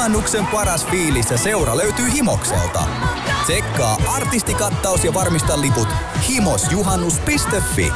Juhannuksen paras fiilis ja seura löytyy Himokselta. Tsekkaa artistikattaus ja varmista liput himosjuhannus.fi.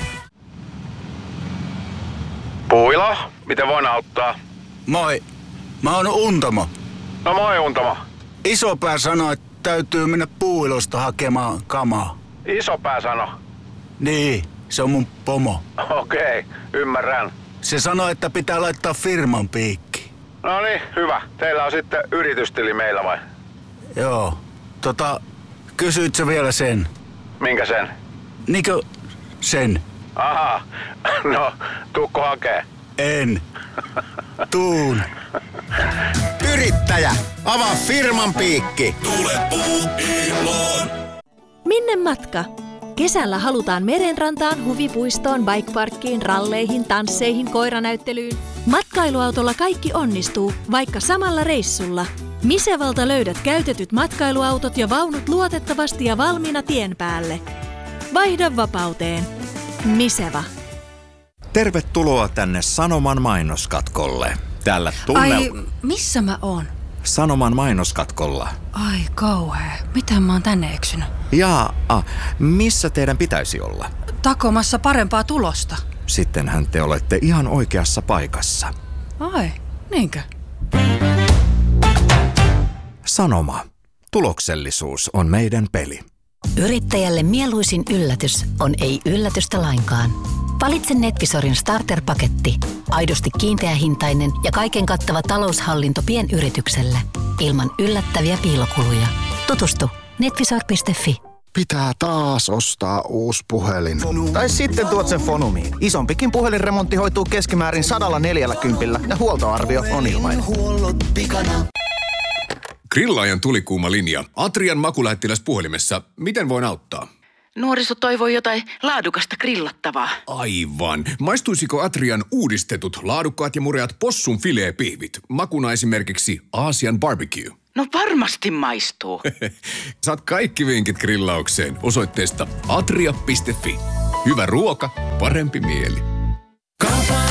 Puilo, miten voin auttaa? Moi, mä oon Untamo. No moi Untamo. Isopää sanoi, että täytyy mennä Puuilosta hakemaan kamaa. Isopää sano. Niin, se on mun pomo. Okei, ymmärrän. Se sanoi, että pitää laittaa firman piikki. No niin, hyvä. Teillä on sitten yritystili meillä vai? Joo, kysyit sä vielä sen? Minkä sen? Niinkö sen? Aha, no tuukko hakee? En. Tuun. Yrittäjä, avaa firman piikki. Tule Puuiloon. Minne matka? Kesällä halutaan merenrantaan, huvipuistoon, bikeparkkiin, ralleihin, tansseihin, koiranäyttelyyn. Matkailuautolla kaikki onnistuu, vaikka samalla reissulla. Misevalta löydät käytetyt matkailuautot ja vaunut luotettavasti ja valmiina tien päälle. Vaihda vapauteen. Miseva. Tervetuloa tänne Sanoman mainoskatkolle. Tällä Ai, missä mä oon? Sanoman mainoskatkolla. Ai kauhea. Miten mä oon tänne eksynyt? Missä teidän pitäisi olla? Takomassa parempaa tulosta. Sittenhän te olette ihan oikeassa paikassa. Ai, niinkö? Sanoma. Tuloksellisuus on meidän peli. Yrittäjälle mieluisin yllätys on ei yllätystä lainkaan. Valitse Netvisorin starter-paketti. Aidosti kiinteähintainen ja kaiken kattava taloushallinto pienyritykselle. Ilman yllättäviä piilokuluja. Tutustu netvisor.fi. Pitää taas ostaa uusi puhelin. Tai sitten tuot sen Fonumiin. Isompikin puhelinremontti hoituu keskimäärin 140 ja huoltoarvio on ilmainen. Grillaajan tulikuuma linja. Atrian makulähettiläs puhelimessa. Miten voin auttaa? Nuoriso toivoo jotain laadukasta grillattavaa. Aivan. Maistuisiko Atrian uudistetut, laadukkaat ja mureat possun fileepihvit? Makuna esimerkiksi Aasian barbecue. No varmasti maistuu. Saat kaikki vinkit grillaukseen osoitteesta atria.fi. Hyvä ruoka, parempi mieli. Kaupan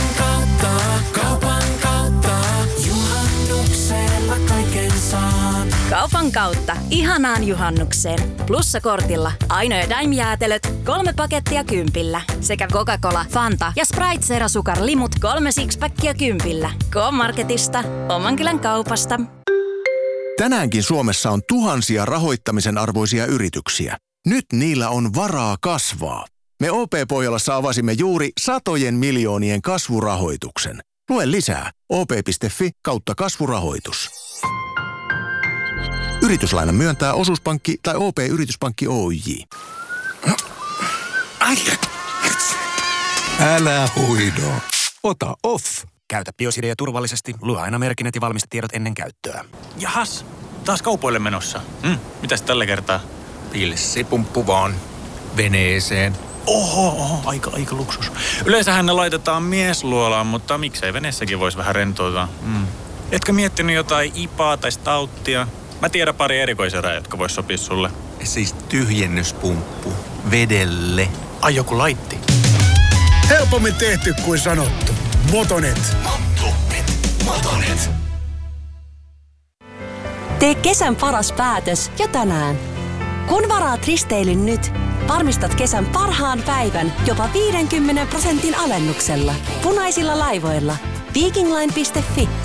kautta, juhannuksella kaiken saa. Kaupan kautta. Ihanaan juhannukseen. Plussakortilla. Aino ja Daim-jäätelöt. 3 pakettia 10. Sekä Coca-Cola, Fanta ja Sprite Zero Sukar limut 3 sixpackia 10. K-Marketista. Oman kylän kaupasta. Tänäänkin Suomessa on tuhansia rahoittamisen arvoisia yrityksiä. Nyt niillä on varaa kasvaa. Me OP-Pohjolassa avasimme juuri satojen miljoonien kasvurahoituksen. Lue lisää op.fi/kasvurahoitus. Yrityslainan myöntää Osuuspankki tai OP-yrityspankki Oyj. Älä huido. Ota off. Käytä Biosidea turvallisesti. Lue aina merkinnät ja valmistetiedot ennen käyttöä. Jahas, taas kaupoille menossa. Mitäs tällä kertaa? Pilssipumppu vaan. Veneeseen. Oho, aika luksus. Yleensähän ne laitetaan miesluolaan, mutta miksei veneessäkin voisi vähän rentoutua. Etkö miettinyt jotain IPAa tai stouttia? Mä tiedän pari erikoiserää, jotka vois sopia sulle. Siis tyhjennyspumppu. Vedelle. Ai joku laitti. Helpommin tehty kuin sanottu. Motonet. Motonet. Tee kesän paras päätös jo tänään. Kun varaat risteilyn nyt, varmistat kesän parhaan päivän jopa 50% alennuksella. Punaisilla laivoilla. Vikingline.fi